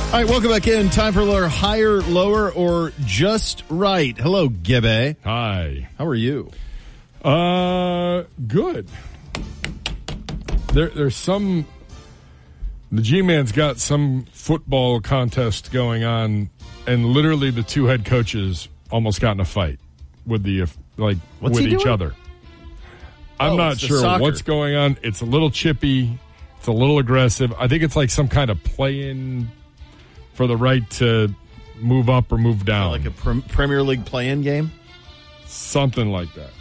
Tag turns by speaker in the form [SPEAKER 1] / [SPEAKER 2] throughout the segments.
[SPEAKER 1] All right, welcome back in. Time for a higher, lower, or just right. Hello, Gibbe.
[SPEAKER 2] Hi.
[SPEAKER 1] How are you?
[SPEAKER 2] Good. There's some... The G-Man's got some football contest going on, and literally the two head coaches almost got in a fight with each other. I'm not sure what's going on. It's a little chippy. It's a little aggressive. I think it's like some kind of play-in for the right to move up or move down.
[SPEAKER 1] Like a Premier League play-in game?
[SPEAKER 2] Something like that.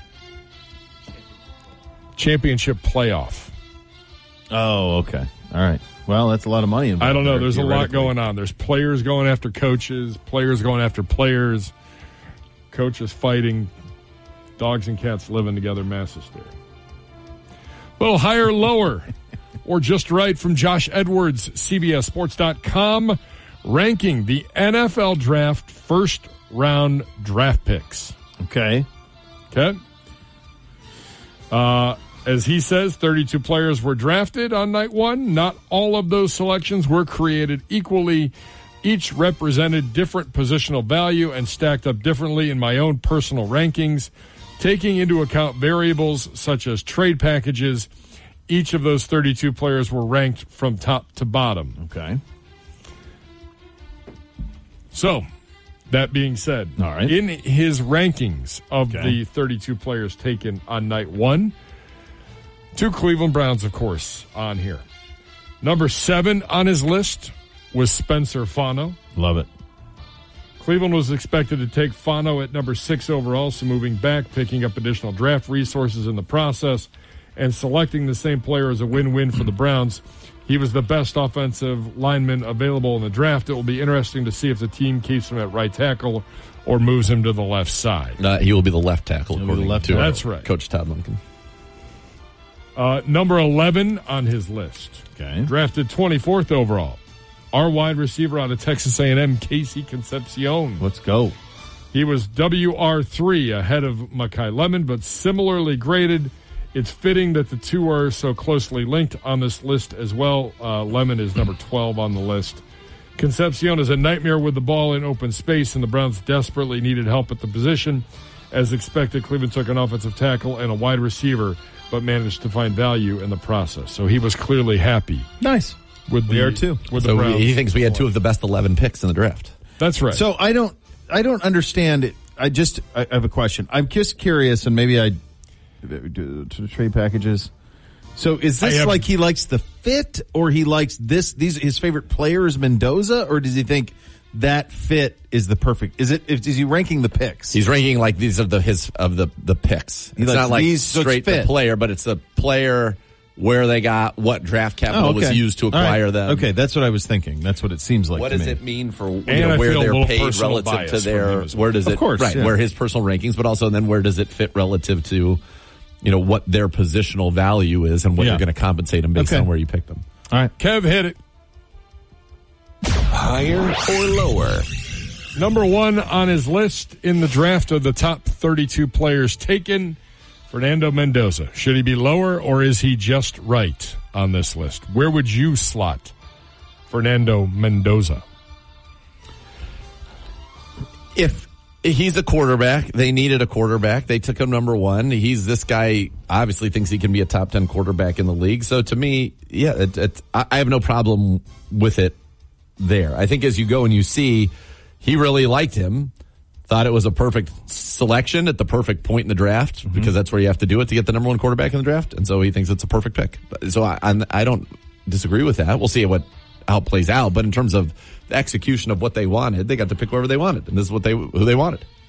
[SPEAKER 2] Championship playoff.
[SPEAKER 1] Oh, okay. All right. Well, that's a lot of money involved.
[SPEAKER 2] I don't know. There's a lot going on. There's players going after coaches, players going after players, coaches fighting, dogs and cats living together, mass hysteria. A little higher, lower, or just right from Josh Edwards, CBSSports.com, ranking the NFL draft first round draft picks.
[SPEAKER 1] Okay.
[SPEAKER 2] As he says, 32 players were drafted on night one. Not all of those selections were created equally. Each represented different positional value and stacked up differently in my own personal rankings, taking into account variables such as trade packages. Each of those 32 players were ranked from top to bottom.
[SPEAKER 1] Okay.
[SPEAKER 2] So, that being said,
[SPEAKER 1] all right,
[SPEAKER 2] in his rankings of the 32 players taken on night one, two Cleveland Browns, of course, on here. Number 7 on his list was Spencer Fano.
[SPEAKER 1] Love it.
[SPEAKER 2] Cleveland was expected to take Fano at number 6 overall, so moving back, picking up additional draft resources in the process, and selecting the same player as a win-win for the Browns. He was the best offensive lineman available in the draft. It will be interesting to see if the team keeps him at right tackle or moves him to the left side.
[SPEAKER 3] He will be the left tackle, according to
[SPEAKER 2] That's right.
[SPEAKER 3] Coach Todd Monken.
[SPEAKER 2] Number 11 on his list.
[SPEAKER 1] Okay.
[SPEAKER 2] Drafted 24th overall. Our wide receiver out of Texas A&M, Casey Concepcion.
[SPEAKER 1] Let's go.
[SPEAKER 2] He was WR3 ahead of Mekhi Lemon, but similarly graded. It's fitting that the two are so closely linked on this list as well. Lemon is number 12 on the list. Concepcion is a nightmare with the ball in open space, and the Browns desperately needed help at the position. As expected, Cleveland took an offensive tackle and a wide receiver, but managed to find value in the process. So he was clearly happy.
[SPEAKER 1] Nice.
[SPEAKER 2] With the Browns.
[SPEAKER 3] He thinks we had 2 of the best 11 picks in the draft.
[SPEAKER 2] That's right.
[SPEAKER 1] So I don't understand it. I have a question. I'm just curious, and maybe I do trade packages. So is this like he likes the fit, or he likes these his favorite player is Mendoza, or does he think that fit is the perfect? Is he ranking the picks?
[SPEAKER 3] He's ranking like these are the picks. It's not like straight the player, but it's the player where they got what draft capital was used to acquire them.
[SPEAKER 1] Okay, that's what I was thinking. That's what it seems like.
[SPEAKER 3] What
[SPEAKER 1] to
[SPEAKER 3] does
[SPEAKER 1] me.
[SPEAKER 3] it mean for
[SPEAKER 2] where
[SPEAKER 3] they're paid relative to their where does it where his personal rankings, but also then where does it fit relative to what their positional value is and what you're going to compensate them based on where you pick them.
[SPEAKER 1] All right,
[SPEAKER 2] Kev, hit it.
[SPEAKER 4] Higher or lower?
[SPEAKER 2] Number 1 on his list in the draft of the top 32 players taken, Fernando Mendoza. Should he be lower, or is he just right on this list? Where would you slot Fernando Mendoza?
[SPEAKER 3] If he's a quarterback, they needed a quarterback. They took him number 1. This guy obviously thinks he can be a top 10 quarterback in the league. So to me, I have no problem with it there. I think as you go and you see, he really liked him, thought it was a perfect selection at the perfect point in the draft, because that's where you have to do it to get the number 1 quarterback in the draft. And so he thinks it's a perfect pick. So I don't disagree with that. We'll see how it plays out. But in terms of the execution of what they wanted, they got to pick whoever they wanted. And this is who they wanted.